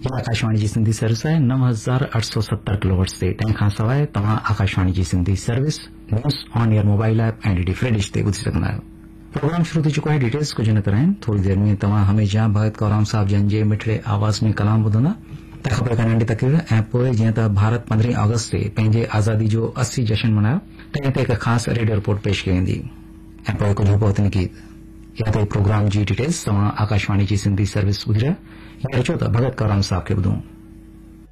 आकाशवाणी जी Sindhi service है 9870 kilohertz ते। तंहिंखां सवाइ तव्हां आकाशवाणी जी Sindhi service news on air mobile app ऐं डीडी फ्री डिश ते ॿुधी सघंदा आहियो। प्रोग्राम शुरू थी चुको है। डिटेल्स कुछ न तरह आहिनि। थोड़ी देर में तव्हां हमेशा भगत कौराम साहब जन जे मिठड़े आवाज़ में कलाम ॿुधंदा त ख़बर का नंढी तकरीर ऐं पोइ जीअं त भारत 15 अगस्त ते पंहिंजे आज़ादी जो 80 जश्न मनायो तंहिं ते हिकु ख़ासि रेडियो रिपोर्ट पेश कई वेंदी ऐं पोइ कुझु बहुत गीत या तो प्रोग्राम जी डिटेल्स तव्हां आकाशवाणी जी सिंधी सर्विस ॿुधी रहिया या चओ त भगत कौराम साहब खे ॿुधूं।